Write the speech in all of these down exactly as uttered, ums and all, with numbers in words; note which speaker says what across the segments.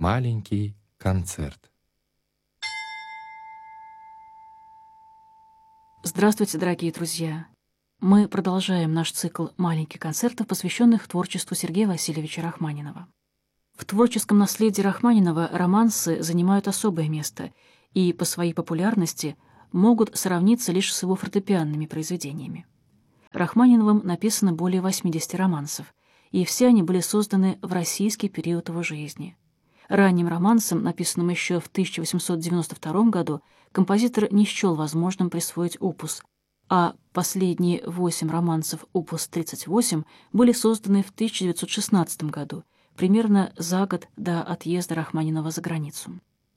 Speaker 1: Маленький концерт.
Speaker 2: Здравствуйте, дорогие друзья! Мы продолжаем наш цикл маленьких концертов, посвященных творчеству Сергея Васильевича Рахманинова. В творческом наследии Рахманинова романсы занимают особое место и по своей популярности могут сравниться лишь с его фортепианными произведениями. Рахманиновым написано более восьмидесяти романсов, и все они были созданы в российский период его жизни. Ранним романсом, написанным еще в тысяча восемьсот девяносто втором году, композитор не счел возможным присвоить опус, а последние восемь романсов опус тридцать восемь были созданы в тысяча девятьсот шестнадцатом году, примерно за год до отъезда Рахманинова за границу.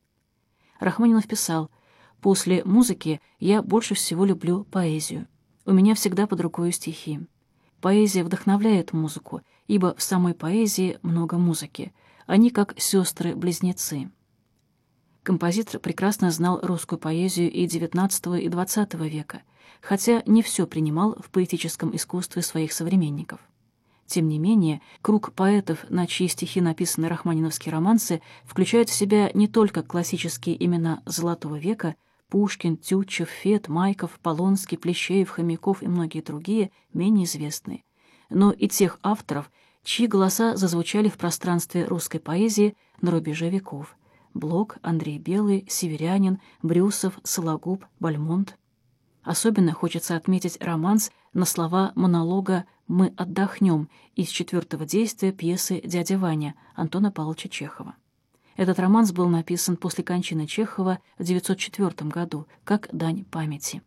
Speaker 2: Рахманинов писал: «После музыки я больше всего люблю поэзию. У меня всегда под рукой стихи. Поэзия вдохновляет музыку, ибо в самой поэзии много музыки. Они как сестры-близнецы». Композитор прекрасно знал русскую поэзию и девятнадцатого и двадцатого века, хотя не все принимал в поэтическом искусстве своих современников. Тем не менее, круг поэтов, на чьи стихи написаны рахманиновские романсы, включает в себя не только классические имена Золотого века — Пушкин, Тютчев, Фет, Майков, Полонский, Плещеев, Хомяков и многие другие, менее известные, но и тех авторов, чьи голоса зазвучали в пространстве русской поэзии на рубеже веков: Блок, Андрей Белый, Северянин, Брюсов, Сологуб, Бальмонт. Особенно хочется отметить романс на слова монолога «Мы отдохнем» из четвертого действия пьесы «Дядя Ваня» Антона Павловича Чехова. Этот романс был написан после кончины Чехова в девятьсот четвёртом году, как дань памяти.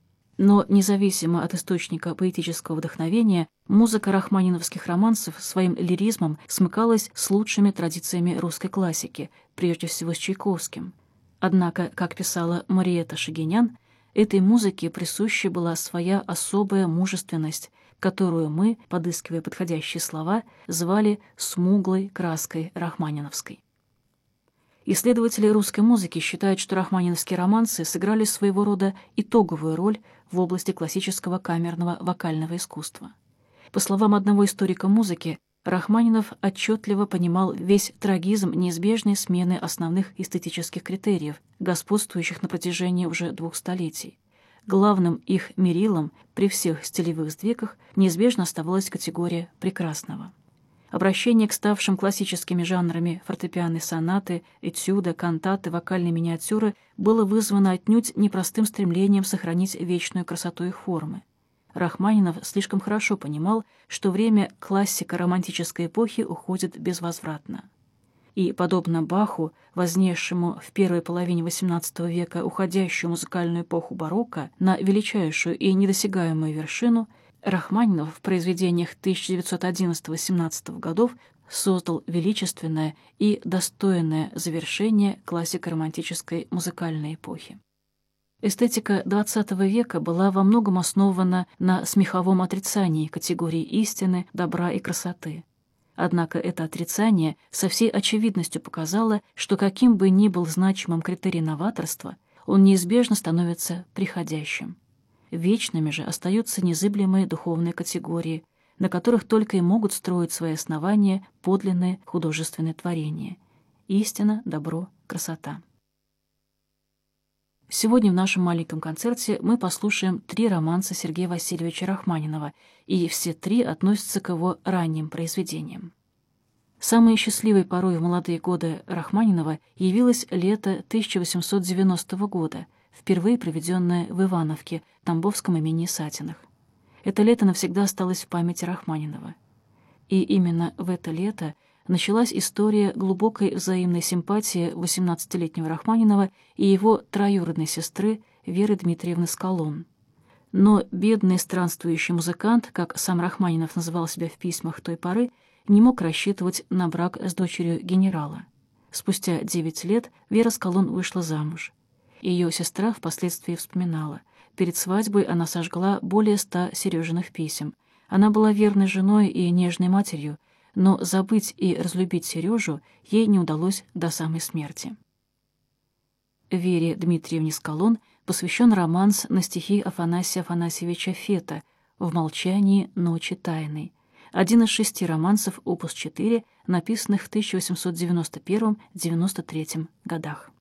Speaker 2: Но независимо от источника поэтического вдохновения, музыка рахманиновских романсов своим лиризмом смыкалась с лучшими традициями русской классики, прежде всего с Чайковским. Однако, как писала Мариэтта Шагинян, этой музыке присуща была своя особая мужественность, которую мы, подыскивая подходящие слова, звали «смуглой краской рахманиновской». Исследователи русской музыки считают, что рахманиновские романсы сыграли своего рода итоговую роль в области классического камерного вокального искусства. По словам одного историка музыки, Рахманинов отчетливо понимал весь трагизм неизбежной смены основных эстетических критериев, господствующих на протяжении уже двух столетий. Главным их мерилом при всех стилевых сдвигах неизбежно оставалась категория прекрасного. Обращение к ставшим классическими жанрами фортепианной сонаты, этюда, кантаты, вокальной миниатюры было вызвано отнюдь непростым стремлением сохранить вечную красоту их формы. Рахманинов слишком хорошо понимал, что время классико-романтической эпохи уходит безвозвратно. И, подобно Баху, вознесшему в первой половине восемнадцатого века уходящую музыкальную эпоху барокко на величайшую и недосягаемую вершину, Рахманинов в произведениях тысяча девятьсот одиннадцатого — семнадцатого годов создал величественное и достойное завершение классико-романтической музыкальной эпохи. Эстетика двадцатого века была во многом основана на смеховом отрицании категорий истины, добра и красоты. Однако это отрицание со всей очевидностью показало, что каким бы ни был значимым критерий новаторства, он неизбежно становится приходящим. Вечными же остаются незыблемые духовные категории, на которых только и могут строить свои основания подлинные художественные творения — истина, добро, красота. Сегодня в нашем маленьком концерте мы послушаем три романса Сергея Васильевича Рахманинова, и все три относятся к его ранним произведениям. Самой счастливой порой в молодые годы Рахманинова явилось лето тысяча восемьсот девяностого года, впервые проведенное в Ивановке, Тамбовском имении Сатиных. Это лето навсегда осталось в памяти Рахманинова. И именно в это лето началась история глубокой взаимной симпатии восемнадцатилетнего Рахманинова и его троюродной сестры Веры Дмитриевны Скалон. Но бедный странствующий музыкант, как сам Рахманинов называл себя в письмах той поры, не мог рассчитывать на брак с дочерью генерала. Спустя девять лет Вера Скалон вышла замуж. Ее сестра впоследствии вспоминала: перед свадьбой она сожгла более ста Сережиных писем. Она была верной женой и нежной матерью, но забыть и разлюбить Сережу ей не удалось до самой смерти. Вере Дмитриевне Скалон посвящен романс на стихи Афанасия Афанасьевича Фета «В молчании ночи тайной», один из шести романсов опус четыре, написанных в тысяча восемьсот девяносто первом — девяносто третьем годах.